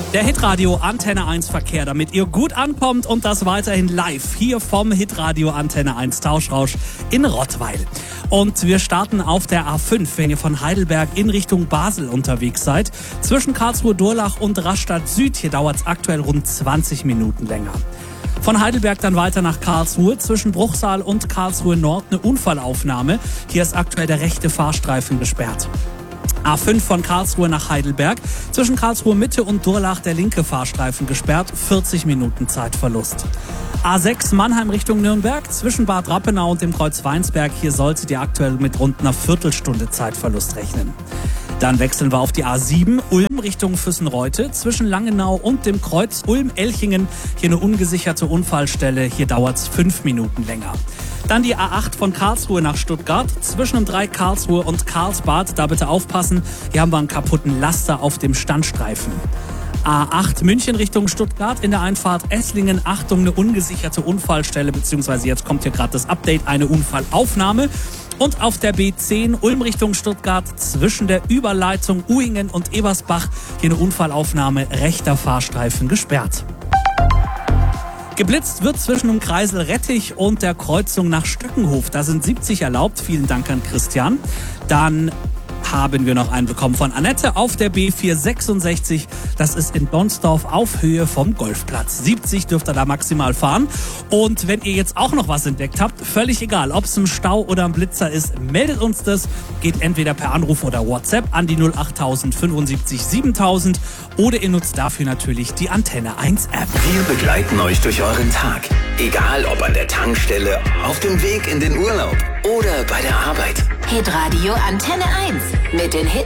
Der Hitradio Antenne 1 Verkehr, damit ihr gut ankommt und das weiterhin live hier vom Hitradio Antenne 1 Tauschrausch in Rottweil. Und wir starten auf der A5, wenn ihr von Heidelberg in Richtung Basel unterwegs seid. Zwischen Karlsruhe-Durlach und Rastatt Süd, hier dauert es aktuell rund 20 Minuten länger. Von Heidelberg dann weiter nach Karlsruhe, zwischen Bruchsal und Karlsruhe Nord eine Unfallaufnahme. Hier ist aktuell der rechte Fahrstreifen gesperrt. A5 von Karlsruhe nach Heidelberg, zwischen Karlsruhe Mitte und Durlach der linke Fahrstreifen gesperrt, 40 Minuten Zeitverlust. A6 Mannheim Richtung Nürnberg, zwischen Bad Rappenau und dem Kreuz Weinsberg, hier solltet ihr aktuell mit rund einer Viertelstunde Zeitverlust rechnen. Dann wechseln wir auf die A7 Ulm Richtung Füssenreute, zwischen Langenau und dem Kreuz Ulm-Elchingen, hier eine ungesicherte Unfallstelle, hier dauert es 5 Minuten länger. Dann die A8 von Karlsruhe nach Stuttgart, zwischen dem 3 Karlsruhe und Karlsbad, da bitte aufpassen, hier haben wir einen kaputten Laster auf dem Standstreifen. A8 München Richtung Stuttgart, in der Einfahrt Esslingen, Achtung, eine ungesicherte Unfallstelle, beziehungsweise jetzt kommt hier gerade das Update, eine Unfallaufnahme. Und auf der B10 Ulm Richtung Stuttgart, zwischen der Überleitung Uhingen und Ebersbach, hier eine Unfallaufnahme, rechter Fahrstreifen gesperrt. Geblitzt wird zwischen dem Kreisel Rettich und der Kreuzung nach Stöckenhof. Da sind 70 erlaubt. Vielen Dank an Christian. Dann haben wir noch einen bekommen von Annette auf der B466. Das ist in Donsdorf auf Höhe vom Golfplatz. 70 dürft ihr da maximal fahren. Und wenn ihr jetzt auch noch was entdeckt habt, völlig egal, ob es ein Stau oder ein Blitzer ist, meldet uns das. Geht entweder per Anruf oder WhatsApp an die 08000 75 7000 oder ihr nutzt dafür natürlich die Antenne 1 App. Wir begleiten euch durch euren Tag. Egal ob an der Tankstelle, auf dem Weg in den Urlaub oder bei der Arbeit. Hitradio Antenne 1 mit den Hit